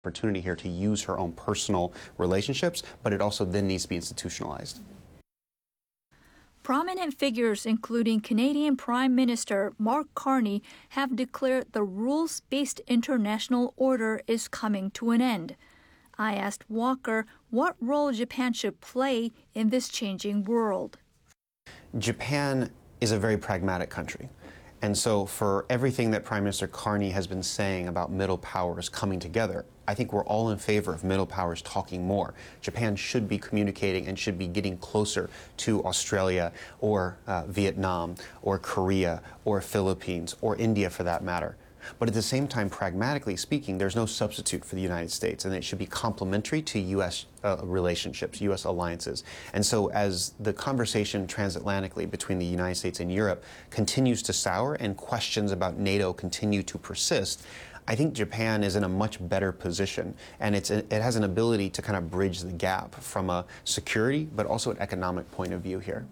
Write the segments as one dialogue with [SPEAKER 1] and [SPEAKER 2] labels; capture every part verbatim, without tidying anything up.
[SPEAKER 1] Opportunity here to use her own personal relationships, but it also then needs to be institutionalized.
[SPEAKER 2] Prominent figures, including Canadian Prime Minister Mark Carney, have declared the rules-based international order is coming to an end. I asked Walker what role Japan should play in this changing world.
[SPEAKER 1] Japan is a very pragmatic country. And so for everything that Prime Minister Carney has been saying about middle powers coming together, I think we're all in favor of middle powers talking more. Japan should be communicating and should be getting closer to Australia or uh, Vietnam or Korea or Philippines or India for that matter. But at the same time, pragmatically speaking, there's no substitute for the United States, and it should be complementary to U S uh, relationships, U S alliances. And so as the conversation transatlantically between the United States and Europe continues to sour and questions about NATO continue to persist, I think Japan is in a much better position, and it's, it has an ability to kind of bridge the gap from a security but also an economic point of view here.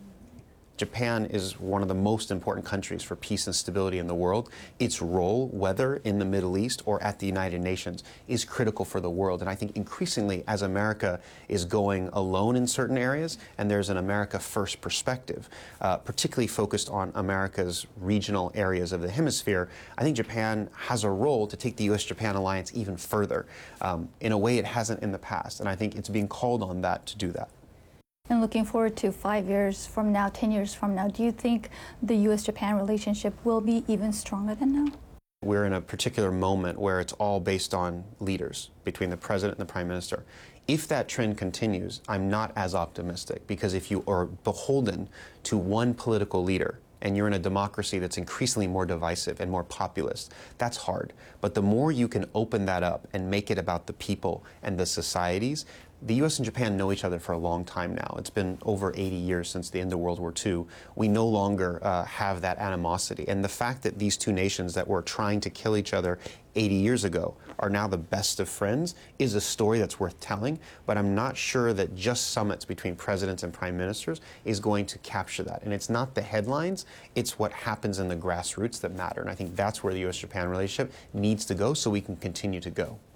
[SPEAKER 1] Japan is one of the most important countries for peace and stability in the world. Its role, whether in the Middle East or at the United Nations, is critical for the world. And I think increasingly, as America is going alone in certain areas, and there's an America First perspective, uh, particularly focused on America's regional areas of the hemisphere, I think Japan has a role to take the U S Japan alliance even further um, in a way it hasn't in the past. And I think it's being called on that to do that.
[SPEAKER 3] And looking forward to five years from now, ten years from now, do you think the U S Japan relationship will be even stronger than now?
[SPEAKER 1] We're in a particular moment where it's all based on leaders between the president and the prime minister. If that trend continues, I'm not as optimistic, because if you are beholden to one political leader and you're in a democracy that's increasingly more divisive and more populist, that's hard. But the more you can open that up and make it about the people and the societies, the U S and Japan know each other for a long time now. It's been over eighty years since the end of World War Two. We no longer uh, have that animosity. And the fact that these two nations that were trying to kill each other eighty years ago are now the best of friends is a story that's worth telling. But I'm not sure that just summits between presidents and prime ministers is going to capture that. And it's not the headlines, it's what happens in the grassroots that matter. And I think that's where the U S Japan relationship needs to go so we can continue to go.